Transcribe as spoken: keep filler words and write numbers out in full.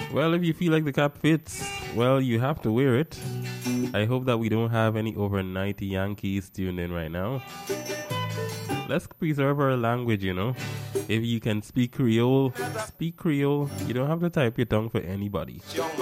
Well, if you feel like the cap fits, well, you have to wear it. I hope that we don't have any overnight Yankees tuned in right now. Let's preserve our language, you know. If you can speak Creole, speak Creole. You don't have to type your tongue for anybody.